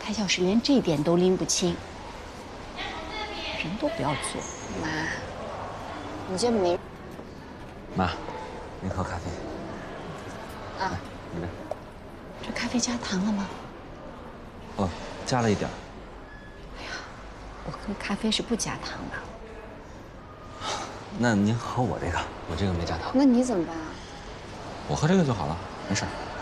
开教室连这一点都拎不清，人都不要做。 妈，你这没…… 妈，您喝咖啡。 啊， 你这。 这咖啡加糖了吗？ 哦，加了一点。 哎呀，我喝咖啡是不加糖的。 那您喝我这个，我这个没加糖。 那你怎么办啊？ 我喝这个就好了，没事儿。